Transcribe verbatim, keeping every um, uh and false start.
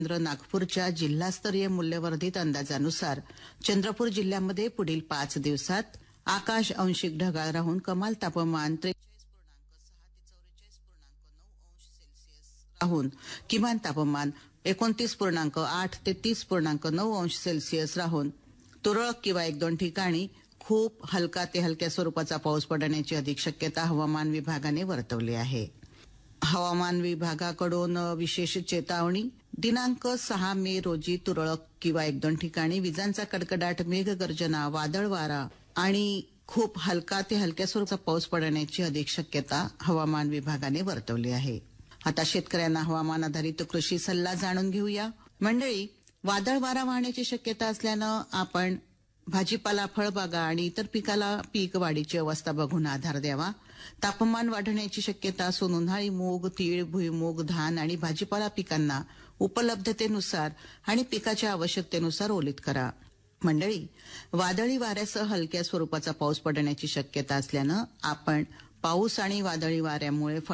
केंद्र नागपूरच्या जिल्हास्तरीय मूल्यवर्धित अंदाजानुसार चंद्रपूर जिल्ह्यामध्ये पुढील पाच दिवसात आकाश आंशिक ढगाळ राहून कमाल तापमान त्रेचाळीस पूर्णांक सहा ते चौवेचाळीस पूर्णांक नऊ अंश सेल्सिअस राहून किमान तापमान एकोणतीस पूर्णांक आठ ते तीस पूर्णांक नऊ अंश सेल्सिअस राहून तुरळक किंवा एक दोन ठिकाणी खूप हलका ते हलक्या स्वरूपाचा पाऊस पडण्याची अधिक शक्यता हवामान विभागाने वर्तवली आहे. हवामान विभागाकडून विशेष चेतावणी. दिनांक सहा मे रोजी तुरळक किंवा एक दोन ठिकाणी विजांचा कडकडाट, मेघगर्जना, वादळ वारा आणि खूप हलका ते हलक्या स्वरूपाचा पाऊस पडण्याची अधिक शक्यता हवामान विभागाने वर्तवली आहे. आता शेतकऱ्यांना हवामान आधारित कृषी सल्ला जाणून घेऊया. मंडळी, वादळ वारा वाहण्याची शक्यता असल्यानं आपण भाजीपाला, फळबागा आणि इतर पिकाला पीक वाढीची अवस्था बघून आधार द्यावा. तापमान वाढण्याची शक्यता असून उन्हाळी मूग, तीळ, भुईमूग, धान आणि भाजीपाला पिकांना उपलब्धतेनुसार आणि पिकाच्या आवश्यकतेनुसार ओलीत करा. मंडळी, वादळी वाऱ्यासह हलक्या स्वरूपाचा पाऊस पडण्याची शक्यता असल्यानं आपण पाऊस आणि वादळी वाऱ्यामुळे